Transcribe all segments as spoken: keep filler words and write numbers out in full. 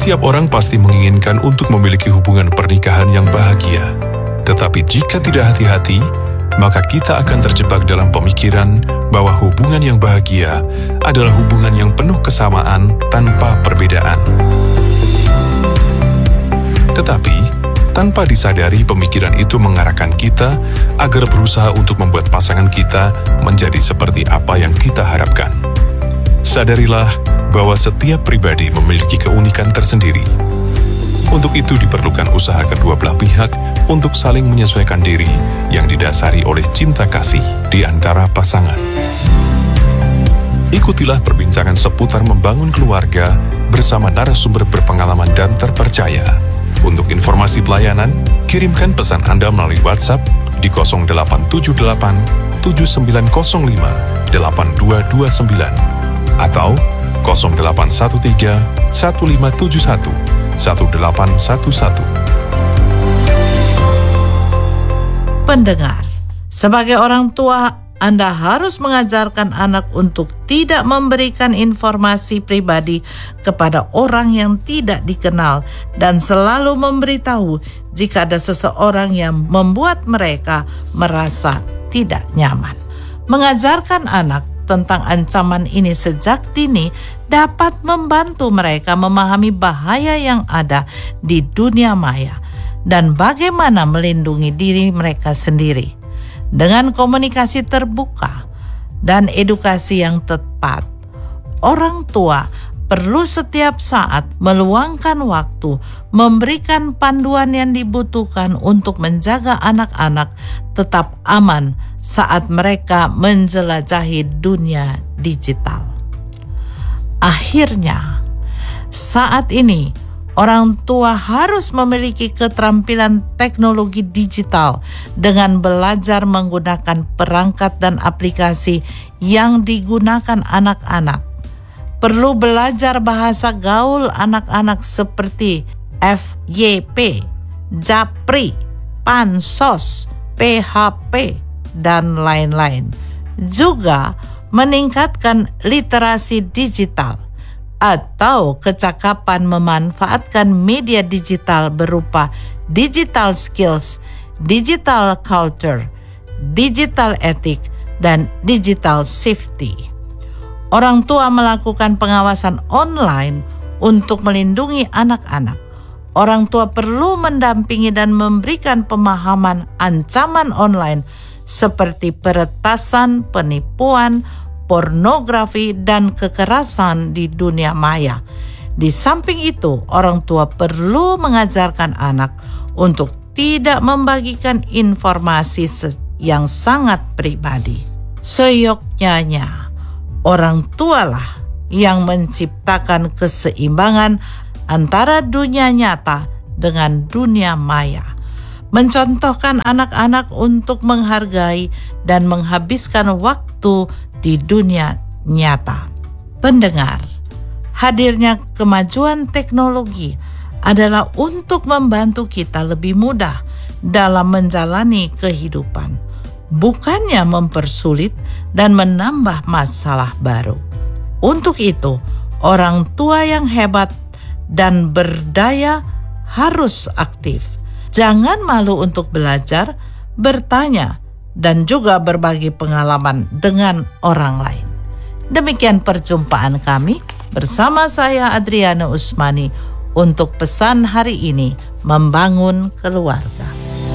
Setiap orang pasti menginginkan untuk memiliki hubungan pernikahan yang bahagia. Tetapi jika tidak hati-hati, maka kita akan terjebak dalam pemikiran bahwa hubungan yang bahagia adalah hubungan yang penuh kesamaan tanpa perbedaan. Tetapi, tanpa disadari, pemikiran itu mengarahkan kita agar berusaha untuk membuat pasangan kita menjadi seperti apa yang kita harapkan. Sadarilah bahwa setiap pribadi memiliki keunikan tersendiri. Untuk itu diperlukan usaha kedua belah pihak untuk saling menyesuaikan diri yang didasari oleh cinta kasih di antara pasangan. Ikutilah perbincangan seputar membangun keluarga bersama narasumber berpengalaman dan terpercaya. Untuk informasi pelayanan, kirimkan pesan Anda melalui WhatsApp di nol delapan tujuh delapan tujuh sembilan nol lima delapan dua dua sembilan atau nol delapan satu tiga satu lima tujuh satu satu delapan satu satu. Pendengar, sebagai orang tua, Anda harus mengajarkan anak untuk tidak memberikan informasi pribadi kepada orang yang tidak dikenal dan selalu memberitahu jika ada seseorang yang membuat mereka merasa tidak nyaman. Mengajarkan anak tentang ancaman ini sejak dini dapat membantu mereka memahami bahaya yang ada di dunia maya dan bagaimana melindungi diri mereka sendiri. Dengan komunikasi terbuka dan edukasi yang tepat, orang tua perlu setiap saat meluangkan waktu memberikan panduan yang dibutuhkan untuk menjaga anak-anak tetap aman saat mereka menjelajahi dunia digital. Akhirnya, saat ini orang tua harus memiliki keterampilan teknologi digital dengan belajar menggunakan perangkat dan aplikasi yang digunakan anak-anak. Perlu belajar bahasa gaul anak-anak seperti F Y P, Japri, Pansos, P H P, dan lain-lain. Juga meningkatkan literasi digital atau kecakapan memanfaatkan media digital berupa digital skills, digital culture, digital ethic, dan digital safety. Orang tua melakukan pengawasan online untuk melindungi anak-anak. Orang tua perlu mendampingi dan memberikan pemahaman ancaman online seperti peretasan, penipuan, pornografi, dan kekerasan di dunia maya. Di samping itu, orang tua perlu mengajarkan anak untuk tidak membagikan informasi yang sangat pribadi. Seyogyanya, orang tualah yang menciptakan keseimbangan antara dunia nyata dengan dunia maya. Mencontohkan anak-anak untuk menghargai dan menghabiskan waktu di dunia nyata. Pendengar, hadirnya kemajuan teknologi adalah untuk membantu kita lebih mudah dalam menjalani kehidupan, bukannya mempersulit dan menambah masalah baru. Untuk itu, orang tua yang hebat dan berdaya harus aktif. Jangan malu untuk belajar, bertanya, dan juga berbagi pengalaman dengan orang lain. Demikian perjumpaan kami bersama saya Adriana Usmani untuk pesan hari ini, membangun keluarga.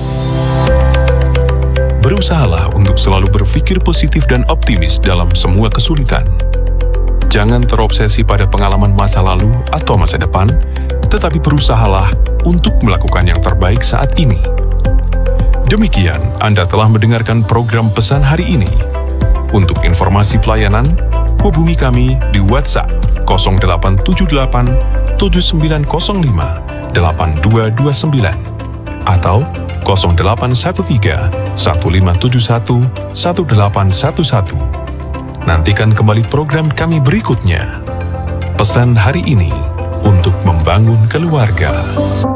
Berusahalah untuk selalu berpikir positif dan optimis dalam semua kesulitan. Jangan terobsesi pada pengalaman masa lalu atau masa depan, tetapi berusahalah untuk melakukan yang terbaik saat ini. Demikian, Anda telah mendengarkan program pesan hari ini. Untuk informasi pelayanan, hubungi kami di WhatsApp nol delapan tujuh delapan tujuh sembilan nol lima delapan dua dua sembilan atau nol delapan satu tiga satu lima tujuh satu satu delapan satu satu. Nantikan kembali program kami berikutnya. Pesan hari ini untuk membangun keluarga.